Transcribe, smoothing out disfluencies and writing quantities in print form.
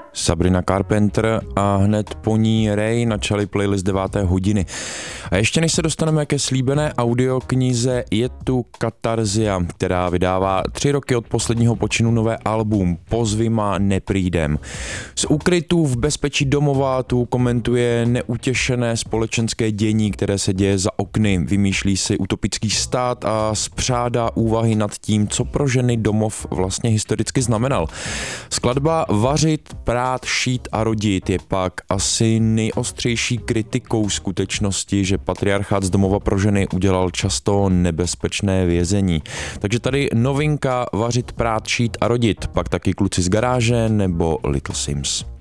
Sabrina Carpenter a hned po ní Ray načali playlist 9. hodiny. A ještě než se dostaneme ke slíbené audioknize, je tu Katarzia, která vydává 3 roky od posledního počinu nové album Pozvima neprídem. Z úkrytů v bezpečí domova tu komentuje neutěšené společenské dění, které se děje za okny, vymýšlí si utopický stát a spřádá úvahy nad tím, co pro ženy domov vlastně historicky znamenal. Skladba Vařit, prát, šít a rodit je pak asi nejostřejší kritikou skutečnosti, že patriarchát z domova pro ženy udělal často nebezpečné vězení. Takže tady novinka Vařit, prát, šít a rodit, pak taky Kluci z garáže nebo Little Sims.